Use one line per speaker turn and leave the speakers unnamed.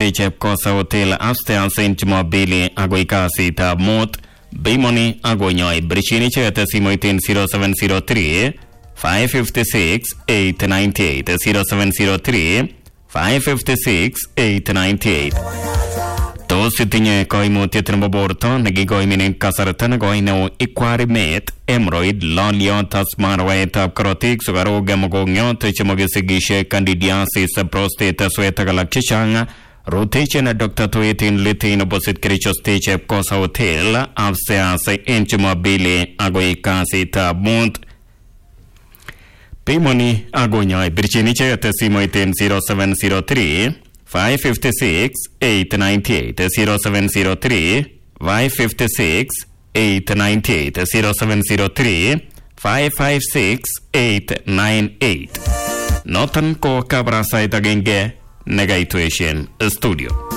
chepkosa hotel upstairs en Jumapili agoi kasitab mut. Bimoni agonyoi birchini chete simoitin 0703 556 898 0703 556 898. Tos itinye koimutiet nebo borto nekikoiminen kasarta nekoi neo ikwarimet, hemorrhoid, loliot, asthma, rwaetab korotik, sukaruk, mokongiot, chemokisigishe, candidiasis, prostate, sweet ak alak chechang. Ruteche na Dr. Tuitin Litin opposite Kericho State Chepkosa Hotel upstairs en Jumapili agoi kasitab mut. Pimoni agonyoi birchini chete simoitin 0703 556 898 0703 556 898 0703 556 898. Noton ko kabarasait agenge negaituation studio.